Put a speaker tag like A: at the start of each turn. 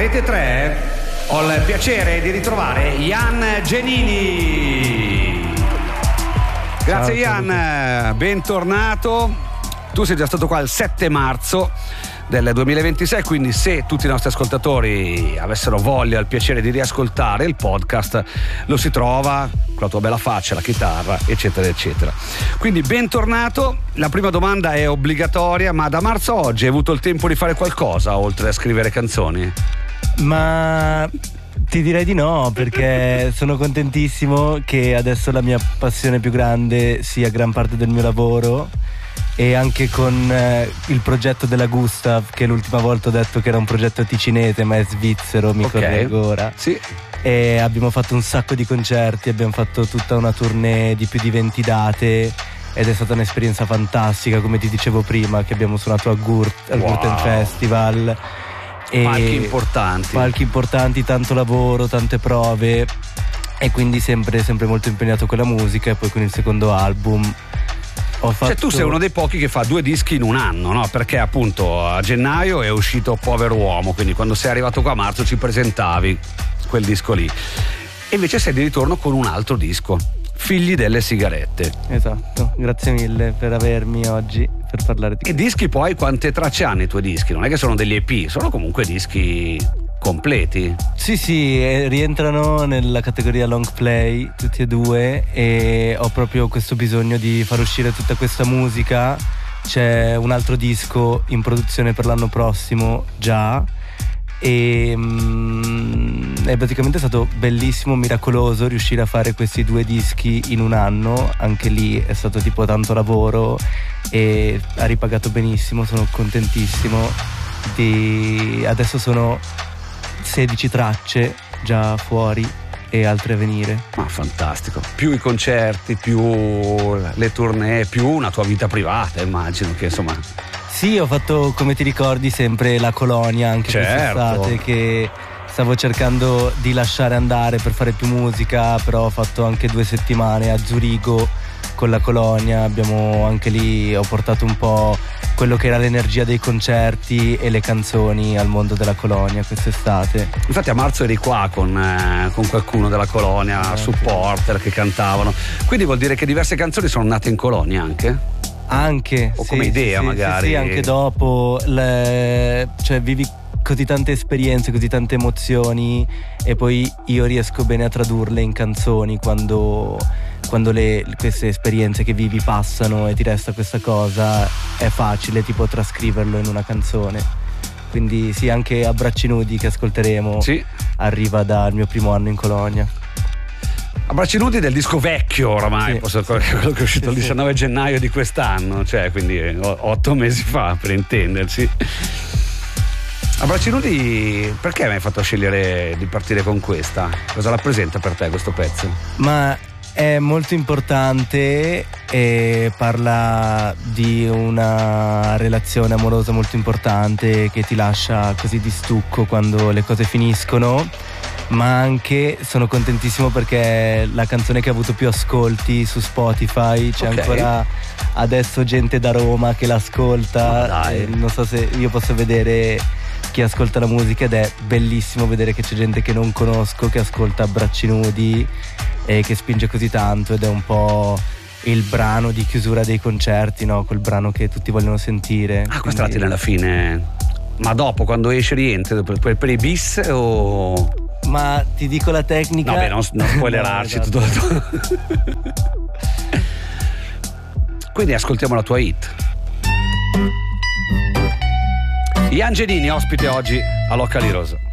A: Rete 3 ho il piacere di ritrovare Ian Genini. Grazie Ian, bentornato. Tu sei già stato qua il 7 marzo del 2026, quindi se tutti i nostri ascoltatori avessero voglia, il piacere di riascoltare il podcast, lo si trova con la tua bella faccia, la chitarra, eccetera eccetera. Quindi bentornato. La prima domanda è obbligatoria, ma da marzo a oggi hai avuto il tempo di fare qualcosa oltre a scrivere canzoni?
B: Ma ti direi di no, perché sono contentissimo che adesso la mia passione più grande sia gran parte del mio lavoro, e anche con il progetto della Gustav, che l'ultima volta ho detto che era un progetto ticinese ma è svizzero, mi correggo ora.
A: Sì.
B: E abbiamo fatto un sacco di concerti, abbiamo fatto tutta una tournée di più di 20 date ed è stata un'esperienza fantastica, come ti dicevo prima, che abbiamo suonato al Gurten Festival. E palchi importanti, tanto lavoro, tante prove, e quindi sempre molto impegnato con la musica. E poi con il secondo album
A: Cioè tu sei uno dei pochi che fa 2 dischi in un anno, no? Perché appunto a gennaio è uscito Povero Uomo, quindi quando sei arrivato qua a marzo ci presentavi quel disco lì, e invece sei di ritorno con un altro disco, Figli delle sigarette.
B: Esatto, grazie mille per avermi oggi per parlare di
A: E dischi poi quante tracce hanno i tuoi dischi? Non è che sono degli EP, sono comunque dischi completi.
B: Sì, rientrano nella categoria long play tutti e due, e ho proprio questo bisogno di far uscire tutta questa musica. C'è un altro disco in produzione per l'anno prossimo già, e è praticamente stato bellissimo, miracoloso riuscire a fare questi 2 dischi in un anno. Anche lì è stato tipo tanto lavoro e ha ripagato benissimo, sono contentissimo. Adesso sono 16 tracce già fuori e altre a venire.
A: Ma fantastico, più i concerti, più le tournée, più una tua vita privata, immagino che insomma.
B: Sì, ho fatto, come ti ricordi, sempre la Colonia anche quest'estate, che stavo cercando di lasciare andare per fare più musica, però ho fatto anche 2 settimane a Zurigo con la Colonia. Abbiamo anche lì, ho portato un po' quello che era l'energia dei concerti e le canzoni al mondo della Colonia quest'estate. Infatti
A: a marzo eri qua con qualcuno della Colonia, supporter che cantavano, quindi vuol dire che diverse canzoni sono nate in Colonia anche o come idea magari.
B: Sì, anche dopo cioè vivi così tante esperienze, così tante emozioni, e poi io riesco bene a tradurle in canzoni quando queste esperienze che vivi passano e ti resta questa cosa. È facile tipo trascriverlo in una canzone. Quindi sì, anche A Bracci Nudi, che ascolteremo, arriva dal mio primo anno in Colonia.
A: A Bracci Nudi del disco vecchio oramai, quello che è uscito il 19 gennaio di quest'anno, cioè quindi 8 mesi fa, per intenderci. A Bracci Nudi, perché mi hai fatto scegliere di partire con questa? Cosa rappresenta per te questo pezzo?
B: Ma è molto importante e parla di una relazione amorosa molto importante che ti lascia così di stucco quando le cose finiscono. Ma anche sono contentissimo perché è la canzone che ha avuto più ascolti su Spotify. C'è ancora adesso gente da Roma che l'ascolta. Non so se io posso vedere chi ascolta la musica, ed è bellissimo vedere che c'è gente che non conosco che ascolta Bracci Nudi e che spinge così tanto, ed è un po' il brano di chiusura dei concerti, no? Quel brano che tutti vogliono sentire.
A: Questa la tieni alla fine, ma dopo, quando esce, rientri per i bis o...
B: Ma ti dico la tecnica.
A: No, non spoilerarci no, tutto. Quindi ascoltiamo la tua hit. Ian Genini, ospite oggi a Locali Rosa.